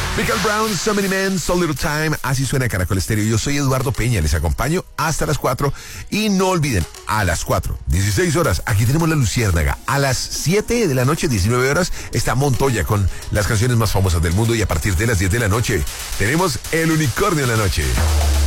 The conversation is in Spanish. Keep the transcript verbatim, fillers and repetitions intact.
Michael Brown, So Many Men, So Little Time. Así suena Caracol Estéreo. Yo soy Eduardo Peña, les acompaño hasta las cuatro. Y no olviden, a las cuatro, dieciséis horas, aquí tenemos La Luciérnaga. A las siete de la noche, diecinueve horas, está Montoya con las canciones más famosas del mundo. Y a partir de las diez de la noche, tenemos El Unicornio en la noche.